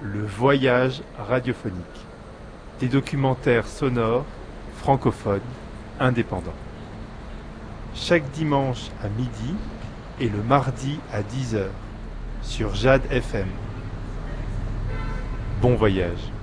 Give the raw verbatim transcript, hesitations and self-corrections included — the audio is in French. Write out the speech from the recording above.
Le voyage radiophonique. Des documentaires sonores, francophones, indépendants. Chaque dimanche à midi et le mardi à dix heures sur Jade F M. Bon voyage.